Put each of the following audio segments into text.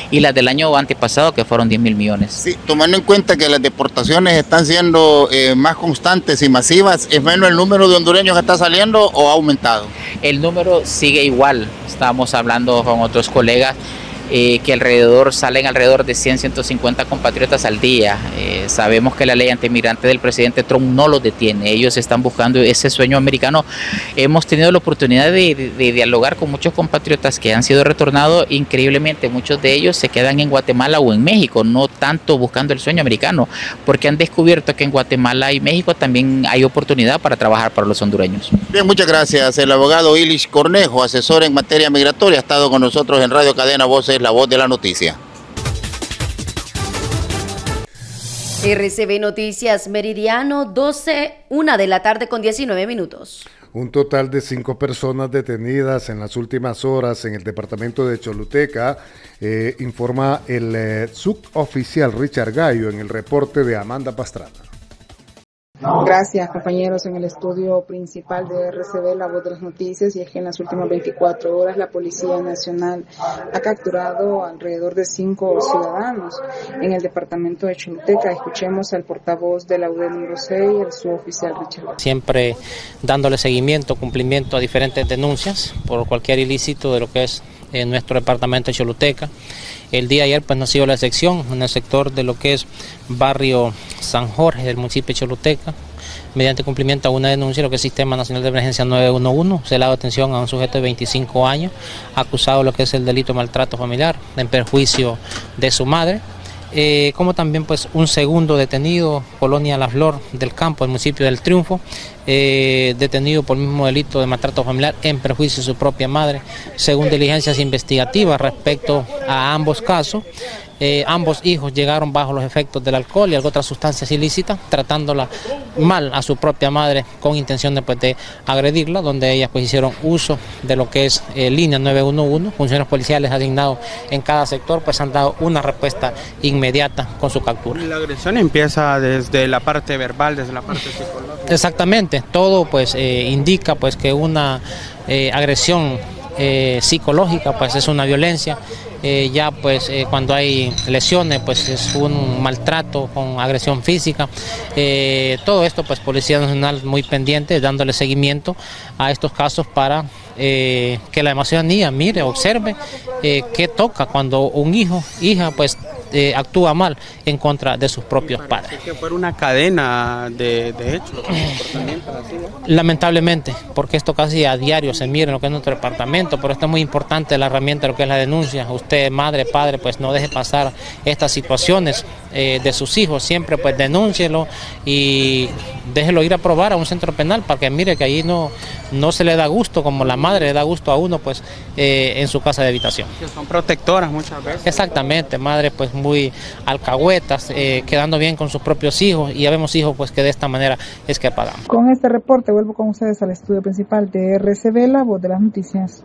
y las del año antepasado, que fueron 10.000 millones. Sí, tomando en cuenta que las deportaciones están siendo más constantes y masivas, ¿es menos el número de hondureños que está saliendo o ha aumentado? El número sigue igual, estábamos hablando con otros colegas, que salen alrededor de 100, 150 compatriotas al día. Sabemos que la ley antimigrante del presidente Trump no los detiene, ellos están buscando ese sueño americano. Hemos tenido la oportunidad de dialogar con muchos compatriotas que han sido retornados, increíblemente muchos de ellos se quedan en Guatemala o en México, no tanto buscando el sueño americano, porque han descubierto que en Guatemala y México también hay oportunidad para trabajar para los hondureños. Bien, muchas gracias. El abogado Ilish Cornejo, asesor en materia migratoria, ha estado con nosotros en Radio Cadena Voces, la voz de la noticia. RCB Noticias Meridiano, 1 de la tarde con 19 minutos. Un total de 5 personas detenidas en las últimas horas en el departamento de Choluteca, informa el suboficial Richard Gallo en el reporte de Amanda Pastrana. Gracias, compañeros, en el estudio principal de RCB, la voz de las noticias, y es que en las últimas 24 horas la Policía Nacional ha capturado alrededor de 5 ciudadanos en el departamento de Choluteca. Escuchemos al portavoz de la UD número 6, el suboficial Richard. Siempre dándole seguimiento, cumplimiento a diferentes denuncias por cualquier ilícito de lo que es nuestro departamento de Choluteca. El día de ayer pues no ha sido la excepción en el sector de lo que es barrio San Jorge del municipio de Choluteca. Mediante cumplimiento a una denuncia, lo que es Sistema Nacional de Emergencia 911, se le ha dado atención a un sujeto de 25 años, acusado de lo que es el delito de maltrato familiar en perjuicio de su madre. Como también pues un segundo detenido, Colonia La Flor del Campo, del municipio del Triunfo, detenido por el mismo delito de maltrato familiar en perjuicio de su propia madre, según diligencias investigativas respecto a ambos casos. Ambos hijos llegaron bajo los efectos del alcohol y otras sustancias ilícitas, tratándola mal a su propia madre con intención de agredirla, donde ellas pues hicieron uso de lo que es línea 911, funcionarios policiales asignados en cada sector pues han dado una respuesta inmediata con su captura. La agresión empieza desde la parte verbal, desde la parte psicológica. Exactamente, todo pues indica pues que una agresión psicológica pues es una violencia. Ya pues cuando hay lesiones pues es un maltrato con agresión física. Todo esto pues Policía Nacional muy pendiente, dándole seguimiento a estos casos para que la ciudadanía mire, observe qué toca cuando un hija pues actúa mal en contra de sus propios padres. Es que fuera una cadena de hechos, Lamentablemente, porque esto casi a diario se mira en lo que es nuestro departamento, pero esto es muy importante la herramienta de lo que es la denuncia. Usted, madre, padre, pues no deje pasar estas situaciones de sus hijos, siempre pues denúncielo y déjelo ir a probar a un centro penal para que mire que ahí no se le da gusto, como la madre le da gusto a uno pues en su casa de habitación. Que son protectoras muchas veces. Exactamente, madres pues muy alcahuetas, quedando bien con sus propios hijos, y ya vemos hijos pues que de esta manera es que pagamos. Con este reporte vuelvo con ustedes al estudio principal de RCB, la voz de las noticias.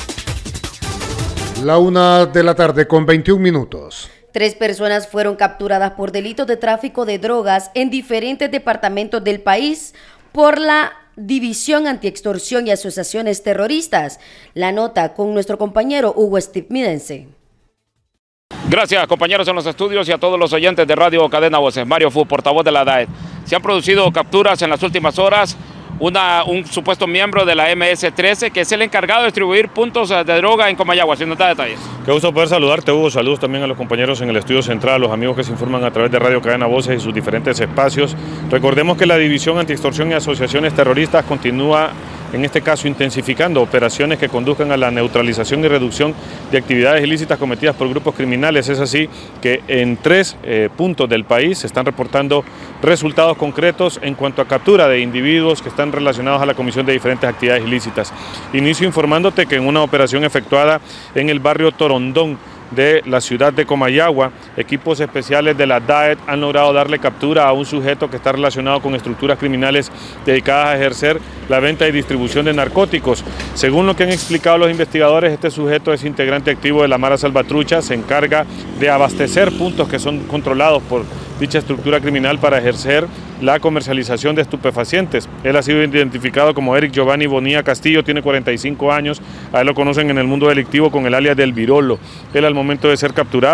1 de la tarde con 21 minutos. 3 personas fueron capturadas por delitos de tráfico de drogas en diferentes departamentos del país por la División Antiextorsión y Asociaciones Terroristas. La nota con nuestro compañero Hugo Stipmidense. Gracias, compañeros en los estudios y a todos los oyentes de Radio Cadena Voces. Mario Fu, portavoz de la DAET. Se han producido capturas en las últimas horas. Un supuesto miembro de la MS-13 que es el encargado de distribuir puntos de droga en Comayagua. Si nos da detalles. Qué gusto poder saludarte, Hugo. Saludos también a los compañeros en el estudio central, los amigos que se informan a través de Radio Cadena Voces y sus diferentes espacios. Recordemos que la División Antiextorsión y Asociaciones Terroristas continúa, en este caso, intensificando operaciones que conduzcan a la neutralización y reducción de actividades ilícitas cometidas por grupos criminales. Es así que en 3 puntos del país se están reportando resultados concretos en cuanto a captura de individuos que están relacionados a la comisión de diferentes actividades ilícitas. Inicio informándote que en una operación efectuada en el barrio Torondón de la ciudad de Comayagua, equipos especiales de la DAET han logrado darle captura a un sujeto que está relacionado con estructuras criminales dedicadas a ejercer la venta y distribución de narcóticos. Según lo que han explicado los investigadores, este sujeto es integrante activo de la Mara Salvatrucha, se encarga de abastecer puntos que son controlados por dicha estructura criminal para ejercer la comercialización de estupefacientes. Él ha sido identificado como Eric Giovanni Bonilla Castillo, tiene 45 años, a él lo conocen en el mundo delictivo con el alias del Virolo. Él al momento de ser capturado